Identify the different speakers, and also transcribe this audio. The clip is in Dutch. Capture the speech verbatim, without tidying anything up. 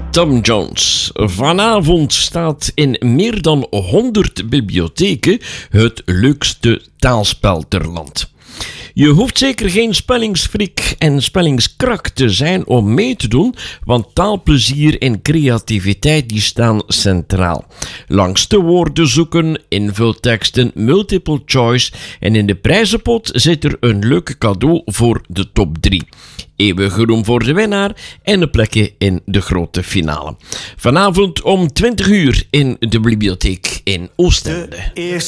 Speaker 1: Tom Jones. Vanavond staat in meer dan honderd bibliotheken het leukste taalspel ter land. Je hoeft zeker geen spellingsfrik en spellingskrak te zijn om mee te doen, want taalplezier en creativiteit die staan centraal. Langs de woorden zoeken, invulteksten, multiple choice en in de prijzenpot zit er een leuk cadeau voor de top drie. Eeuwige roem voor de winnaar en een plekje in de grote finale. Vanavond om twintig uur in de bibliotheek in Oostende.